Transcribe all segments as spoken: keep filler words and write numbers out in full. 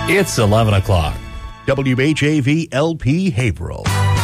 It's eleven o'clock. W H A V L P Haverhill.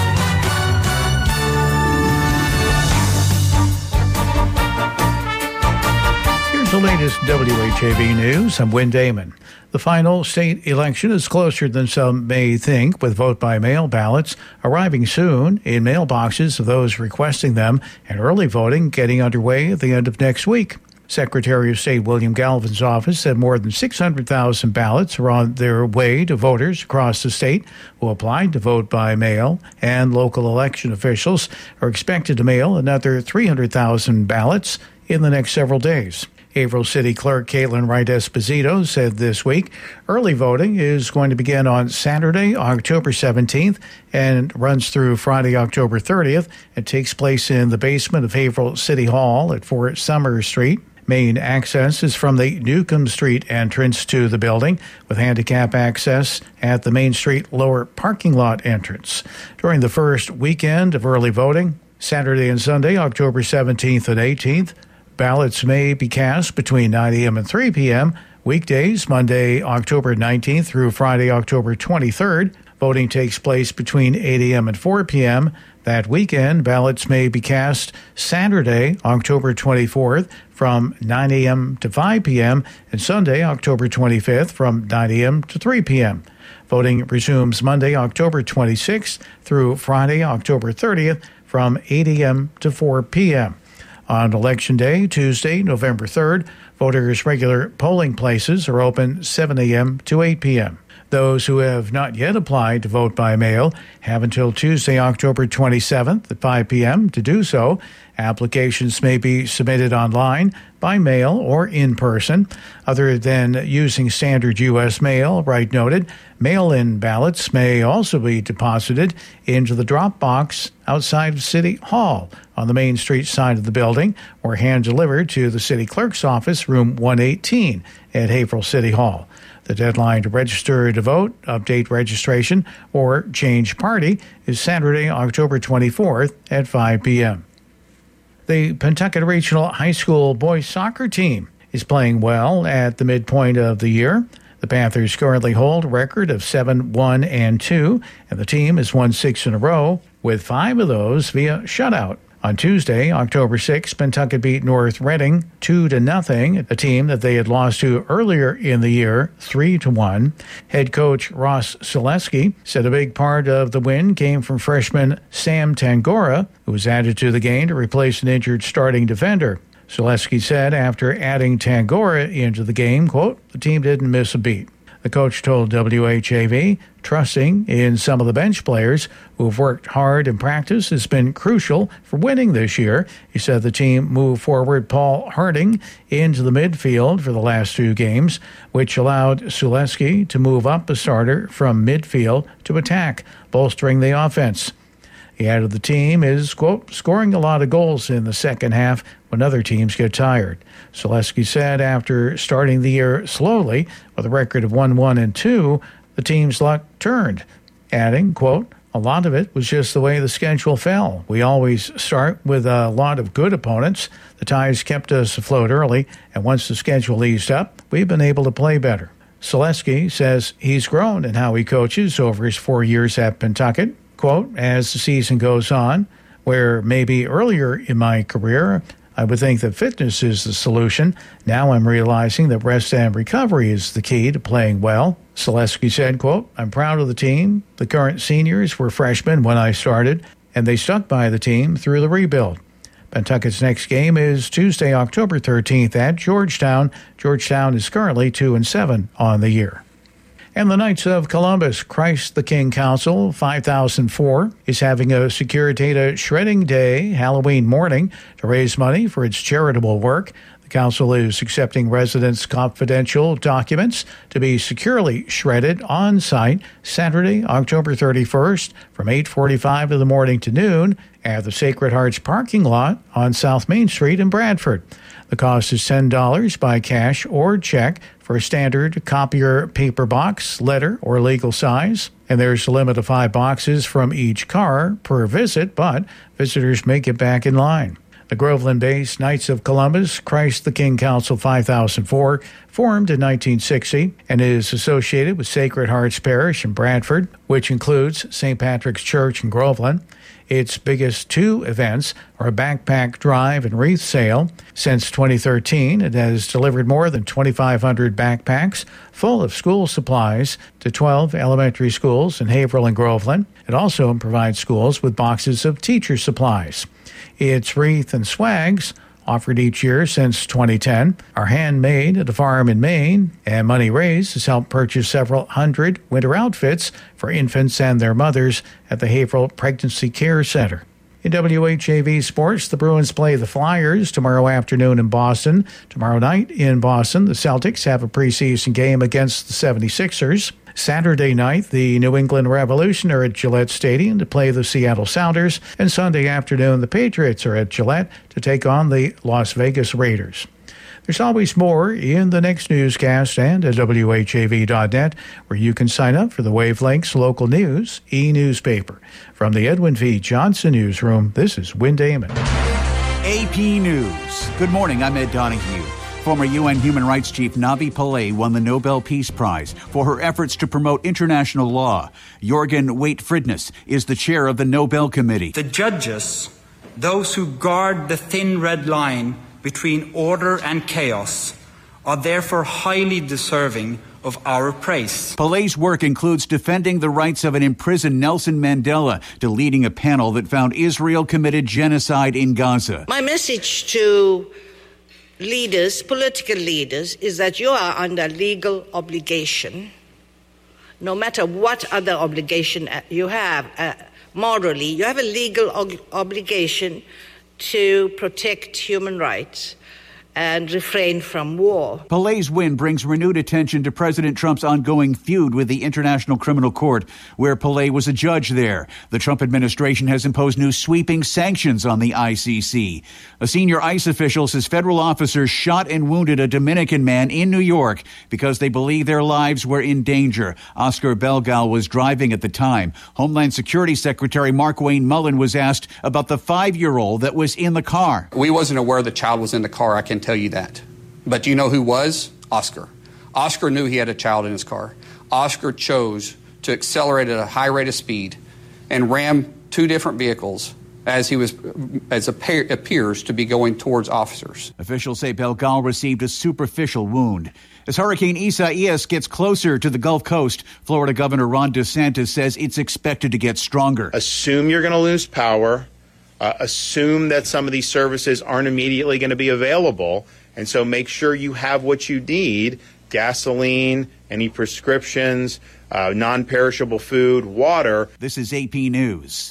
Here's the latest W H A V news. I'm Wynn Damon. The final state election is closer than some may think, with vote-by-mail ballots arriving soon in mailboxes of those requesting them, and early voting getting underway at the end of next week. Secretary of State William Galvin's office said more than six hundred thousand ballots are on their way to voters across the state who applied to vote by mail, and local election officials are expected to mail another three hundred thousand ballots in the next several days. Haverhill City Clerk Caitlin Wright Esposito said this week early voting is going to begin on Saturday, October seventeenth, and runs through Friday, October thirtieth. It takes place in the basement of Haverhill City Hall at four Summer Street. Main access is from the Newcomb Street entrance to the building, with handicap access at the Main Street lower parking lot entrance. During the first weekend of early voting, Saturday and Sunday, October seventeenth and eighteenth, ballots may be cast between nine a.m. and three p.m. Weekdays, Monday, October nineteenth through Friday, October twenty-third. Voting takes place between eight a.m. and four p.m. That weekend, ballots may be cast Saturday, October twenty-fourth, from nine a.m. to five p.m., and Sunday, October twenty-fifth, from nine a.m. to three p.m. Voting resumes Monday, October twenty-sixth through Friday, October thirtieth, from eight a.m. to four p.m. On Election Day, Tuesday, November third, voters' regular polling places are open seven a.m. to eight p.m. Those who have not yet applied to vote by mail have until Tuesday, October twenty-seventh at five p.m. to do so. Applications may be submitted online, by mail, or in person. Other than using standard U S mail, Wright noted, mail-in ballots may also be deposited into the drop box outside of City Hall on the Main Street side of the building, or hand-delivered to the City Clerk's office, room one eighteen at Haverhill City Hall. The deadline to register to vote, update registration, or change party is Saturday, October twenty-fourth at five p.m. The Pentucket Regional High School boys soccer team is playing well at the midpoint of the year. The Panthers currently hold a record of seven, one, and two, and the team has won six in a row, with five of those via shutout. On Tuesday, October sixth, Pentucket beat North Reading two to nothing, a team that they had lost to earlier in the year three to one. Head coach Ross Selesky said a big part of the win came from freshman Sam Tangora, who was added to the game to replace an injured starting defender. Selesky said after adding Tangora into the game, quote, "The team didn't miss a beat." The coach told W H A V, trusting in some of the bench players who have worked hard in practice has been crucial for winning this year. He said the team moved forward Paul Harding into the midfield for the last two games, which allowed Selesky to move up a starter from midfield to attack, bolstering the offense. He added the team is, quote, scoring a lot of goals in the second half when other teams get tired. Selesky said after starting the year slowly with a record of one, one, and two, the team's luck turned, adding, quote, a lot of it was just the way the schedule fell. We always start with a lot of good opponents. The ties kept us afloat early, and once the schedule eased up, we've been able to play better. Selesky says he's grown in how he coaches over his four years at Pentucket. Quote, as the season goes on, where maybe earlier in my career I would think that fitness is the solution, now I'm realizing that rest and recovery is the key to playing well. Selesky said, quote, I'm proud of the team. The current seniors were freshmen when I started, and they stuck by the team through the rebuild. Pentucket's next game is Tuesday, October thirteenth at Georgetown. Georgetown is currently two and seven on the year. And the Knights of Columbus Christ the King Council five thousand four is having a Securitate Shredding Day Halloween morning to raise money for its charitable work. The council is accepting residents' confidential documents to be securely shredded on site Saturday, October thirty-first from eight forty-five in the morning to noon at the Sacred Hearts parking lot on South Main Street in Bradford. The cost is ten dollars by cash or check for a standard copier paper box, letter, or legal size. And there's a limit of five boxes from each car per visit, but visitors may get back in line. The Groveland-based Knights of Columbus Christ the King Council five thousand four formed in nineteen sixty and is associated with Sacred Hearts Parish in Bradford, which includes Saint Patrick's Church in Groveland. Its biggest two events are a backpack drive and wreath sale. Since twenty thirteen, it has delivered more than twenty-five hundred backpacks full of school supplies to twelve elementary schools in Haverhill and Groveland. It also provides schools with boxes of teacher supplies. Its wreath and swags, offered each year since twenty ten, are handmade at a farm in Maine, and money raised has helped purchase several hundred winter outfits for infants and their mothers at the Haverhill Pregnancy Care Center. In W H A V Sports, the Bruins play the Flyers tomorrow afternoon in Boston. Tomorrow night in Boston, the Celtics have a preseason game against the seventy-sixers. Saturday night, the New England Revolution are at Gillette Stadium to play the Seattle Sounders, and Sunday afternoon, the Patriots are at Gillette to take on the Las Vegas Raiders. There's always more in the next newscast and at W H A V dot net, where you can sign up for the Wavelengths Local News e-newspaper. From the Edwin V. Johnson Newsroom, this is Win Damon. A P News. Good morning, I'm Ed Donahue. Former U N Human Rights Chief Navi Pillay won the Nobel Peace Prize for her efforts to promote international law. Jorgen Waite-Fridnes is the chair of the Nobel Committee. The judges, those who guard the thin red line between order and chaos, are therefore highly deserving of our praise. Pillay's work includes defending the rights of an imprisoned Nelson Mandela to leading a panel that found Israel committed genocide in Gaza. My message to leaders, political leaders, is that you are under legal obligation, no matter what other obligation you have, uh, morally, you have a legal ob- obligation to protect human rights and refrain from war. Pillay's win brings renewed attention to President Trump's ongoing feud with the International Criminal Court, where Pillay was a judge there. The Trump administration has imposed new sweeping sanctions on the I C C. A senior ICE official says federal officers shot and wounded a Dominican man in New York because they believe their lives were in danger. Oscar Belgal was driving at the time. Homeland Security Secretary Markwayne Mullin was asked about the five-year-old that was in the car. We wasn't aware the child was in the car, I can tell you that. But do you know who was? Oscar. Oscar knew he had a child in his car. Oscar chose to accelerate at a high rate of speed and ram two different vehicles as he was, as appear, appears to be going towards officers. Officials say Belgal received a superficial wound. As Hurricane Isaias gets closer to the Gulf Coast, Florida Governor Ron DeSantis says it's expected to get stronger. Assume you're going to lose power. Uh, assume that some of these services aren't immediately going to be available. And so make sure you have what you need: gasoline, any prescriptions, uh, non-perishable food, water. This is A P News.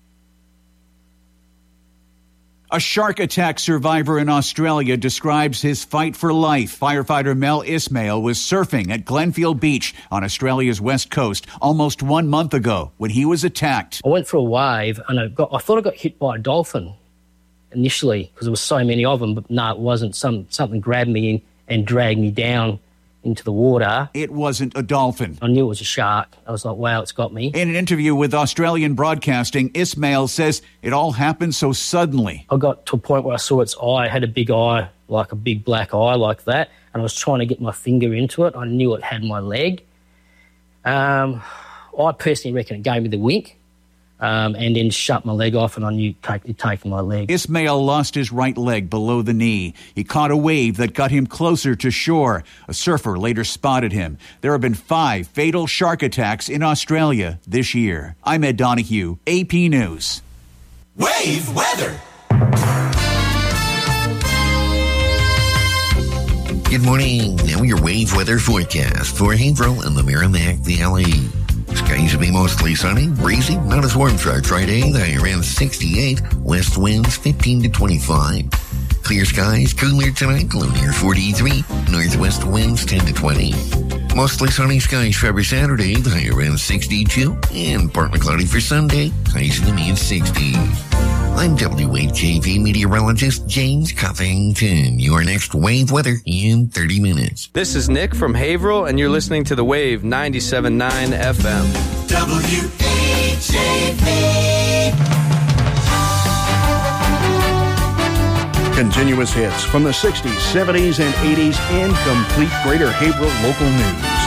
A shark attack survivor in Australia describes his fight for life. Firefighter Mel Ismail was surfing at Glenfield Beach on Australia's west coast almost one month ago when he was attacked. I went for a wave and I, got, I thought I got hit by a dolphin initially because there were so many of them, but no, it wasn't. Some Something grabbed me in and dragged me down into the water. It wasn't a dolphin. I knew it was a shark. I was like, wow, it's got me. In an interview with Australian Broadcasting, Ismail says it all happened so suddenly. I got to a point where I saw its eye. It had a big eye, like a big black eye like that, and I was trying to get my finger into it. I knew it had my leg. Um, I personally reckon it gave me the wink. Um, and then shut my leg off, and I knew it taking my leg. Ismail lost his right leg below the knee. He caught a wave that got him closer to shore. A surfer later spotted him. There have been five fatal shark attacks in Australia this year. I'm Ed Donahue, A P News. Wave weather. Good morning. Now your wave weather forecast for Haverhill and the Merrimack Valley. Skies will be mostly sunny, breezy, not as warm for Friday. The high around sixty-eight, west winds fifteen to twenty-five. Clear skies, cooler tonight, low near forty-three, northwest winds ten to twenty. Mostly sunny skies for Saturday, the high around sixty-two, and partly cloudy for Sunday, highs in the mid sixties. I'm W H A V meteorologist James Covington. Your next wave weather in thirty minutes. This is Nick from Haverhill, and you're listening to The Wave ninety-seven point nine F M. W H A V. Continuous hits from the sixties, seventies, and eighties and complete Greater Haverhill local news.